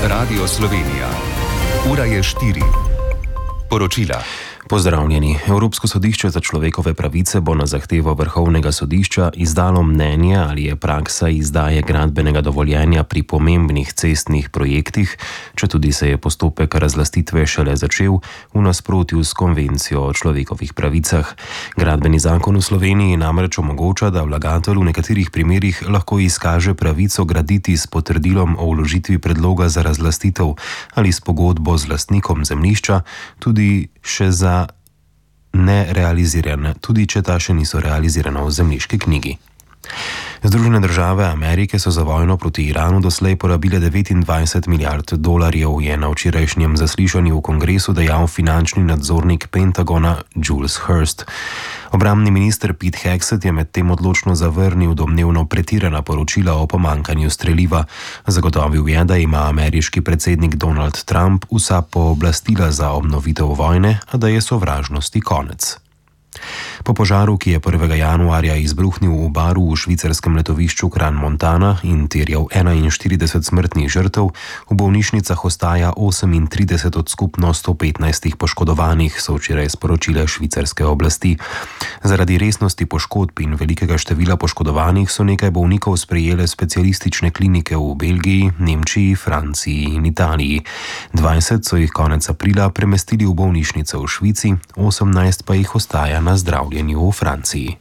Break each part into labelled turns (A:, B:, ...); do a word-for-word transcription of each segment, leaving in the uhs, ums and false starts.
A: Radio Slovenija. Ura je štiri. Poročila.
B: Pozdravljeni. Evropsko sodišče za človekove pravice bo na zahtevo Vrhovnega sodišča izdalo mnenje, ali je praksa izdaje gradbenega dovoljenja pri pomembnih cestnih projektih, četudi se je postopek razlastitve šele začel, v nasprotju s konvencijo o človekovih pravicah. Gradbeni zakon v Sloveniji namreč omogoča, da vlagatelj v nekaterih primerih lahko izkaže pravico graditi s potrdilom o vložitvi predloga za razlastitev ali s pogodbo z lastnikom zemljišča, tudi še za nerealizirane, tudi če ta še niso realizirana v zemljiški knjigi. Združene države Amerike so za vojno proti Iranu doslej porabile devetindvajset milijard dolarjev, je na včerajšnjem zaslišanju v kongresu dejal finančni nadzornik Pentagona Jules Hurst. Obrambni minister Pete Hegseth je medtem odločno zavrnil domnevno pretirana poročila o pomanjkanju streliva. Zagotovil je, da ima ameriški predsednik Donald Trump vsa pooblastila za obnovitev vojne, a da je sovražnosti konec. Po požaru, ki je prvega januarja izbruhnil v baru v švicarskem letovišču Crans-Montana in terjal enainštirideset smrtnih žrtev, v bolnišnicah ostaja osemintrideset od skupno sto petnajstih poškodovanih, so včeraj sporočile švicarske oblasti. Zaradi resnosti poškodb in velikega števila poškodovanih so nekaj bolnikov sprejele specialistične klinike v Belgiji, Nemčiji, Franciji in Italiji. dvajset so jih konec aprila premestili v bolnišnice v Švici, osemnajst pa jih ostaja na zdravljenju v Franciji.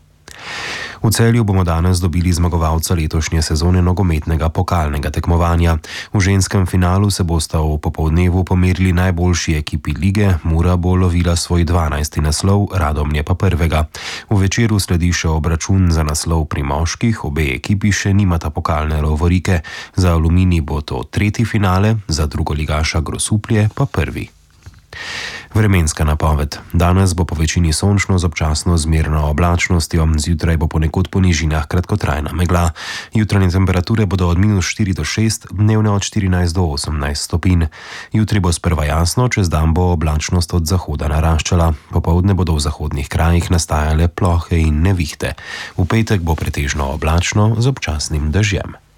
B: V Celju bomo danes dobili zmagovalca letošnje sezone nogometnega pokalnega tekmovanja. V ženskem finalu se bosta v popoldnevu pomerili najboljši ekipi lige, Mura bo lovila svoj dvanajsti naslov, Radomlje pa prvega. V večeru sledi še obračun za naslov pri moških, obe ekipi še nimata pokalne lovorike. Za Aluminij bo to tretji finale, za drugoligaša Grosuplje pa prvi. Vremenska napoved. Danes bo po večini sončno z občasno zmerno oblačnostjo, zjutraj bo ponekod po nižinah kratkotrajna megla. Jutranje temperature bodo od minus štiri do šest, dnevne od štirinajst do osemnajst stopinj. Jutri bo sprva jasno, čez dan bo oblačnost od zahoda naraščala. Popoldne bodo v zahodnih krajih nastajale plohe in nevihte. V petek bo pretežno oblačno z občasnim dežjem.